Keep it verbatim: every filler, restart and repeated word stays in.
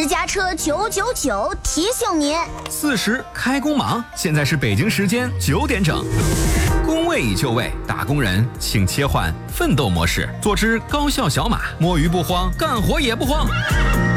私家车九九九提醒您： 四十开工忙，现在是北京时间九点整。工位已就位，打工人请切换奋斗模式，做只高效小马，摸鱼不慌，干活也不慌。